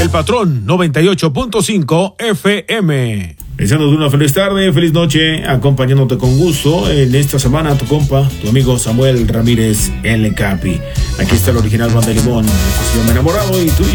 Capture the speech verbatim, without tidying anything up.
El Patrón noventa y ocho punto cinco F M. Deseándote una feliz tarde, feliz noche, acompañándote con gusto en esta semana tu compa, tu amigo Samuel Ramírez, el Capi. Aquí está el original Banda Limón, me enamorado y tú y yo.